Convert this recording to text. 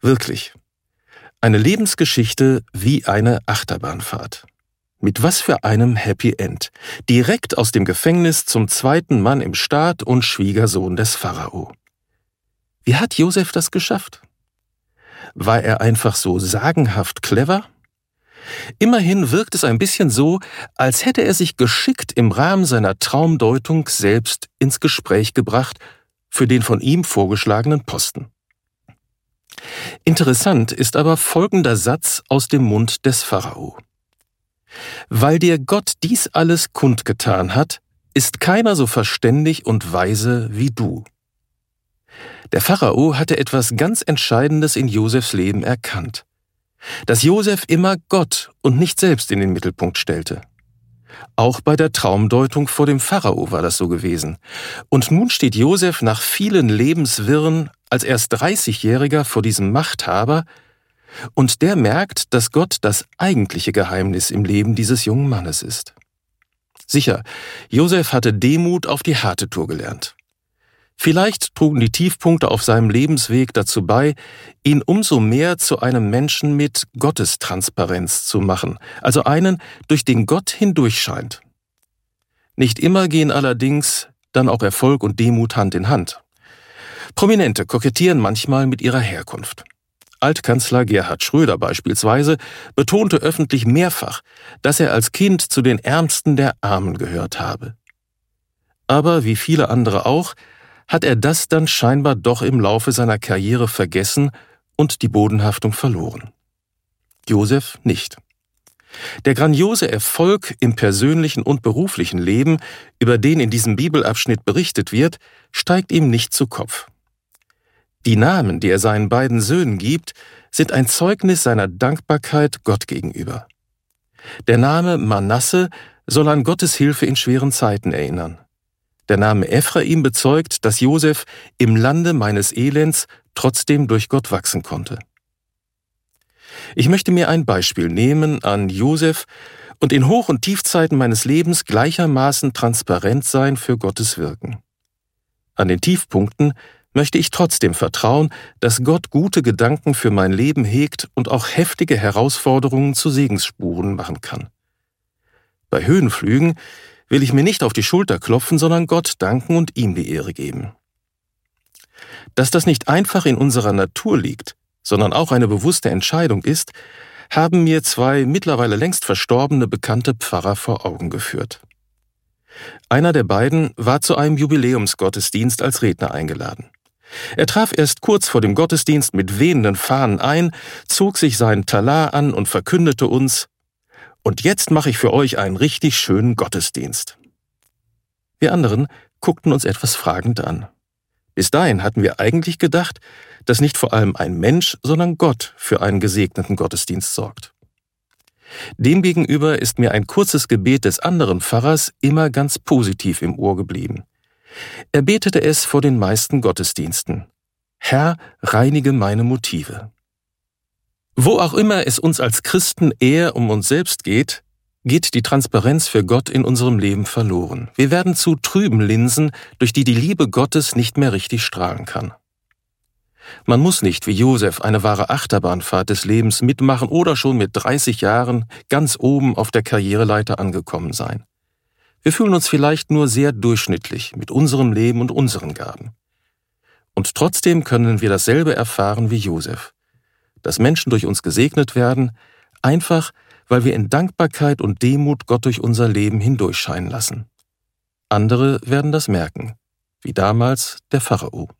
Wirklich. Eine Lebensgeschichte wie eine Achterbahnfahrt. Mit was für einem Happy End. Direkt aus dem Gefängnis zum zweiten Mann im Staat und Schwiegersohn des Pharao. Wie hat Josef das geschafft? War er einfach so sagenhaft clever? Immerhin wirkt es ein bisschen so, als hätte er sich geschickt im Rahmen seiner Traumdeutung selbst ins Gespräch gebracht für den von ihm vorgeschlagenen Posten. Interessant ist aber folgender Satz aus dem Mund des Pharao. Weil dir Gott dies alles kundgetan hat, ist keiner so verständig und weise wie du. Der Pharao hatte etwas ganz Entscheidendes in Josefs Leben erkannt. Dass Josef immer Gott und nicht selbst in den Mittelpunkt stellte. Auch bei der Traumdeutung vor dem Pharao war das so gewesen. Und nun steht Josef nach vielen Lebenswirren als erst 30-Jähriger vor diesem Machthaber und der merkt, dass Gott das eigentliche Geheimnis im Leben dieses jungen Mannes ist. Sicher, Josef hatte Demut auf die harte Tour gelernt. Vielleicht trugen die Tiefpunkte auf seinem Lebensweg dazu bei, ihn umso mehr zu einem Menschen mit Gottestransparenz zu machen, also einen, durch den Gott hindurch scheint. Nicht immer gehen allerdings dann auch Erfolg und Demut Hand in Hand. Prominente kokettieren manchmal mit ihrer Herkunft. Altkanzler Gerhard Schröder beispielsweise betonte öffentlich mehrfach, dass er als Kind zu den Ärmsten der Armen gehört habe. Aber wie viele andere auch, hat er das dann scheinbar doch im Laufe seiner Karriere vergessen und die Bodenhaftung verloren. Josef nicht. Der grandiose Erfolg im persönlichen und beruflichen Leben, über den in diesem Bibelabschnitt berichtet wird, steigt ihm nicht zu Kopf. Die Namen, die er seinen beiden Söhnen gibt, sind ein Zeugnis seiner Dankbarkeit Gott gegenüber. Der Name Manasse soll an Gottes Hilfe in schweren Zeiten erinnern. Der Name Ephraim bezeugt, dass Josef im Lande meines Elends trotzdem durch Gott wachsen konnte. Ich möchte mir ein Beispiel nehmen an Josef und in Hoch- und Tiefzeiten meines Lebens gleichermaßen transparent sein für Gottes Wirken. An den Tiefpunkten möchte ich trotzdem vertrauen, dass Gott gute Gedanken für mein Leben hegt und auch heftige Herausforderungen zu Segensspuren machen kann. Bei Höhenflügen will ich mir nicht auf die Schulter klopfen, sondern Gott danken und ihm die Ehre geben. Dass das nicht einfach in unserer Natur liegt, sondern auch eine bewusste Entscheidung ist, haben mir zwei mittlerweile längst verstorbene bekannte Pfarrer vor Augen geführt. Einer der beiden war zu einem Jubiläumsgottesdienst als Redner eingeladen. Er traf erst kurz vor dem Gottesdienst mit wehenden Fahnen ein, zog sich seinen Talar an und verkündete uns: Und jetzt mache ich für euch einen richtig schönen Gottesdienst. Wir anderen guckten uns etwas fragend an. Bis dahin hatten wir eigentlich gedacht, dass nicht vor allem ein Mensch, sondern Gott für einen gesegneten Gottesdienst sorgt. Demgegenüber ist mir ein kurzes Gebet des anderen Pfarrers immer ganz positiv im Ohr geblieben. Er betete es vor den meisten Gottesdiensten: Herr, reinige meine Motive. Wo auch immer es uns als Christen eher um uns selbst geht, geht die Transparenz für Gott in unserem Leben verloren. Wir werden zu trüben Linsen, durch die die Liebe Gottes nicht mehr richtig strahlen kann. Man muss nicht wie Josef eine wahre Achterbahnfahrt des Lebens mitmachen oder schon mit 30 Jahren ganz oben auf der Karriereleiter angekommen sein. Wir fühlen uns vielleicht nur sehr durchschnittlich mit unserem Leben und unseren Gaben. Und trotzdem können wir dasselbe erfahren wie Josef: dass Menschen durch uns gesegnet werden, einfach weil wir in Dankbarkeit und Demut Gott durch unser Leben hindurchscheinen lassen. Andere werden das merken, wie damals der Pharao.